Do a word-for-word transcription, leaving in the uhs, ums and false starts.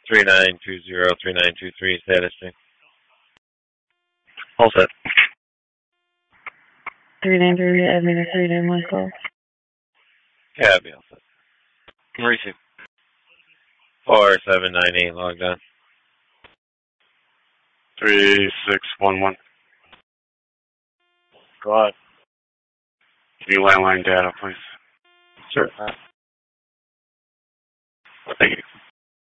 three nine two zero, three nine two three, status check. All set. three nine three, administrator myself. Yeah, I'll be all set. Receive. four seven nine eight, logged on. three six one one. Go ahead. Can you landline data, please? Sure.